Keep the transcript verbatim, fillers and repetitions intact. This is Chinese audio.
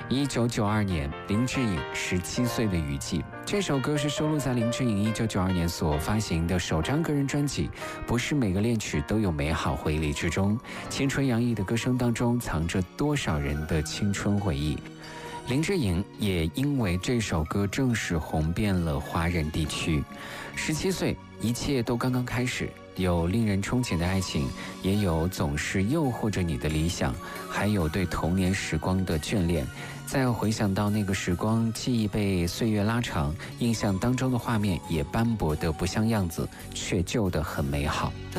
一九九二年，林志颖十七岁的雨季，这首歌是收录在林志颖一九九二年所发行的首张个人专辑《不是每个恋曲都有美好回忆》之中。青春洋溢的歌声当中，藏着多少人的青春回忆。林志颖也因为这首歌正式红遍了华人地区。十七岁，一切都刚刚开始，有令人憧憬的爱情，也有总是诱惑着你的理想，还有对童年时光的眷恋。再回想到那个时光，记忆被岁月拉长，印象当中的画面也斑驳得不像样子，却旧得很美好。